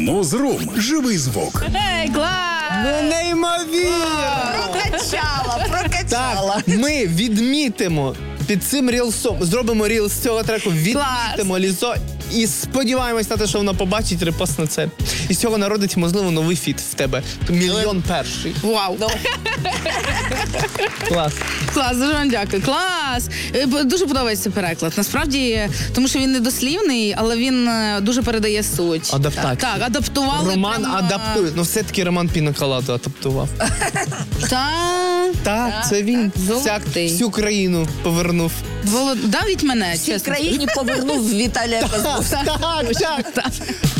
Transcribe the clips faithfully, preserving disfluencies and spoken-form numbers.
Музрум. Живий звук. Ей, клас! Ну, неймовірно! Прокачала, прокачала. Так, ми відмітимо під цим рілсом, зробимо рілс з цього треку, відмітимо лізо і сподіваємось на те, що вона побачить, репостне це. І з цього народить, можливо, новий фіт в тебе. Мільйон перший. Вау! Клас. Клас, дуже вам дякую. Клас! Е, Дуже подобається переклад. Насправді, тому що він недослівний, але він е, дуже передає суть. Адаптація. Так, адаптували. Роман прямо- адаптує. Ну, все-таки Роман Пінаколаду адаптував. Та... Так, це він. Золотий. Всяк- всю країну повернув. Волод... Давіть мене, Всій чесно. країні повернув Віталія Козловського. Так, так.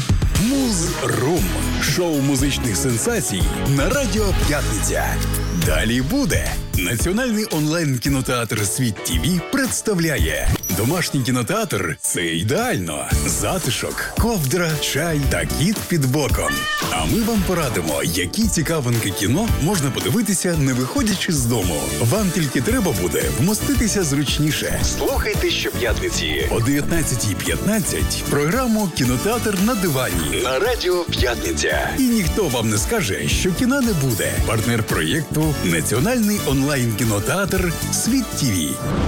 Музрум. Шоу музичних сенсацій на Радіо П'ятниця. Далі буде. Національний онлайн-кінотеатр «Світ ТІВІ» представляє домашній кінотеатр – це ідеально. Затишок, ковдра, чай та кіт під боком. А ми вам порадимо, які цікавинки кіно можна подивитися, не виходячи з дому. Вам тільки треба буде вмоститися зручніше. Слухайте щоп'ятниці о дев'ятнадцятій п'ятнадцять програму «Кінотеатр на дивані» на Радіо П'ятниця. І ніхто вам не скаже, що кіна не буде. Партнер проєкту – Національний онлайн-кінотеатр «Світ ТІВІ».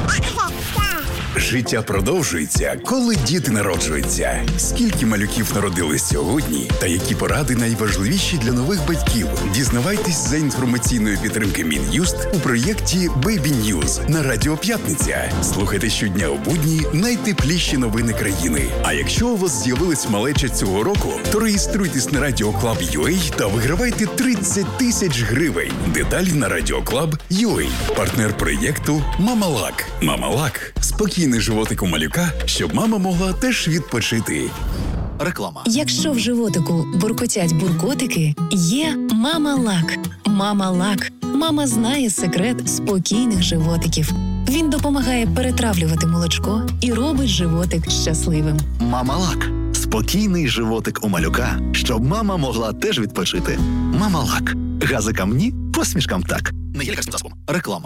Життя продовжується, коли діти народжуються. Скільки малюків народились сьогодні та які поради найважливіші для нових батьків? Дізнавайтесь за інформаційної підтримки Мін'юст у проєкті Baby News на Радіо П'ятниця. Слухайте щодня у будні найтепліші новини країни. А якщо у вас з'явилась малеча цього року, то реєструйтесь на радіоклаб крапка ю а та вигравайте тридцять тисяч гривень. Деталі на радіоклаб крапка ю а. Партнер проєкту Мамалак. Мамалак – спокійний животик у малюка, щоб мама могла теж відпочити. Реклама. Якщо в животику буркотять буркотики, є Мама Лак. Мама Лак. Мама знає секрет спокійних животиків. Він допомагає перетравлювати молочко і робить животик щасливим. Мамалак. Спокійний животик у малюка, щоб мама могла теж відпочити. Мамалак. Газикам ні, посмішкам так. Не є лікарським засобом. Реклама.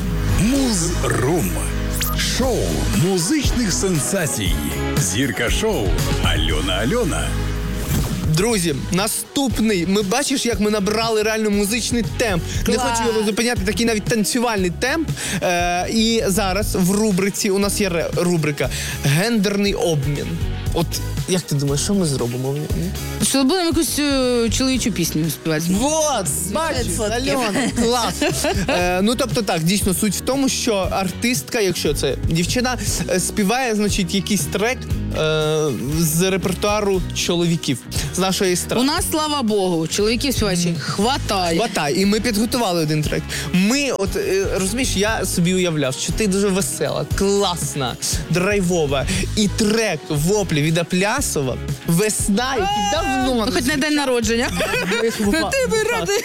Музрум. Шоу музичних сенсацій. Зірка шоу Альона Альона. Друзі, наступний. Ми бачиш, як ми набрали реально музичний темп. Не Клас. хочу його зупиняти, такий навіть танцювальний темп. Е, і зараз в рубриці, у нас є ре- рубрика «Гендерний обмін». От, як ти думаєш, що ми зробимо в ньому? Що будемо якусь е, чоловічу пісню співати? Вот, бачиш, фотків. Альона, клас. Е, ну, тобто так, дійсно, суть в тому, що артистка, якщо це дівчина, е, співає, значить, якийсь трек е, з репертуару чоловіків, з нашої У естради. нас, слава Богу, чоловіків співаючих хватає. Хватай. І ми підготували один трек. Ми, от, е, розумієш, я собі уявляв, що ти дуже весела, класна, драйвова. І трек «Воплі» від Аплясова «Весна», який давно... Ну, хоч не день народження. Ти би радий.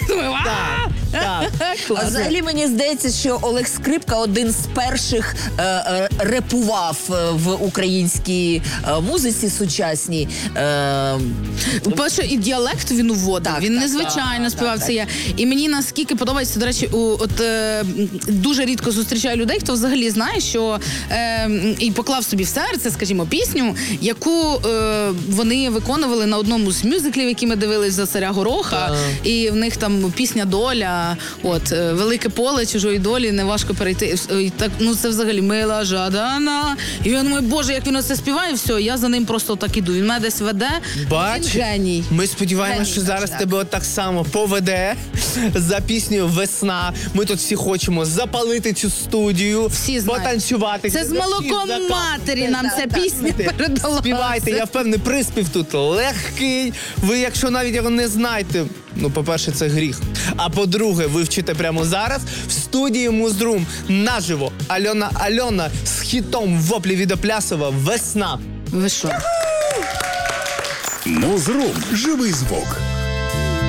Так, так. А взагалі мені здається, що Олег Скрипка один з перших е, е, репував е, в українській е, музиці сучасній. Е, Перше, і діалект він уводив, Так, він так, незвичайно так, співав так, це. Я. І мені наскільки подобається, до речі, у, от е, дуже рідко зустрічаю людей, хто взагалі знає, що е, і поклав собі в серце, скажімо, пісню, яку е, вони виконували на одному з мюзиклів, які ми дивились за царя Гороха. Так. І в них там пісня «Доля», от е, велике поле чужої долі, неважко перейти. І так, ну це взагалі мила жадана. І я думаю, боже, як він оце співає, все, я за ним просто так іду. Він мене десь веде. Бач, Він геній. ми сподіваємося, Геній, що зараз так. тебе от так само поведе за піснею «Весна». Ми тут всі хочемо запалити цю студію, Всі знають. потанцювати. Це з глядачі молоком закапати. матері нам ця пісня передала. Співайте, я впевнений, приспів тут легкий. Ви, якщо навіть його не знаєте, ну, по-перше, це гріх. А по-друге, ви вчите прямо зараз в студії Музрум наживо Альона Альона з хітом «Воплі» від Аплясова «Весна». Ви що? Музрум. Живий звук.